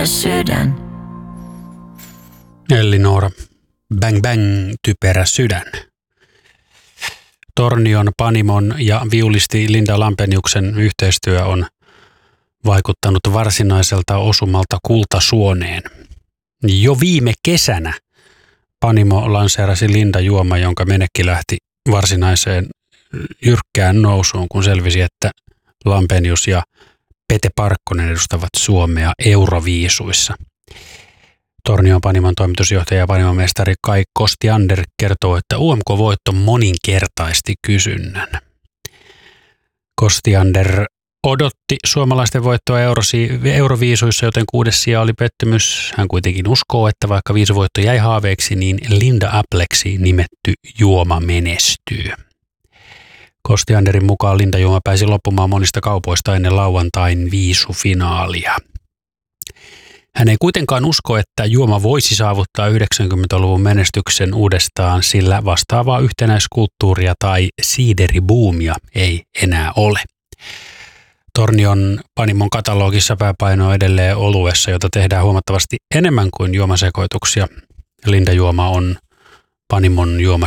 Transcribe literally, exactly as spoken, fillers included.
typerä sydän. Ellinora, bang bang, typerä sydän. Tornion, Panimon ja viulisti Linda Lampeniuksen yhteistyö on vaikuttanut varsinaiselta osumalta kultasuoneen. Jo viime kesänä Panimo lanseerasi Linda-juoma, jonka menekki lähti varsinaiseen jyrkkään nousuun, kun selvisi, että Lampenius ja Pete Parkkonen edustavat Suomea Euroviisuissa. Tornion Panimon toimitusjohtaja ja panimomestari Kai Kostiander kertoo, että U M K-voitto moninkertaisti kysynnän. Kostiander odotti suomalaisten voittoa Euroviisuissa, joten kuudes sija oli pettymys. Hän kuitenkin uskoo, että vaikka viisuvoitto jäi haaveeksi, niin Linda Appleksi nimetty juoma menestyy. Kostianderin mukaan Linda-juoma pääsi loppumaan monista kaupoista ennen lauantain viisufinaalia. Hän ei kuitenkaan usko, että juoma voisi saavuttaa yhdeksänkymmentäluvun menestyksen uudestaan, sillä vastaavaa yhtenäiskulttuuria tai siideribuumia ei enää ole. Tornion Panimon katalogissa pääpaino on edelleen oluessa, jota tehdään huomattavasti enemmän kuin juomasekoituksia. Linda-juoma on Panimon juoma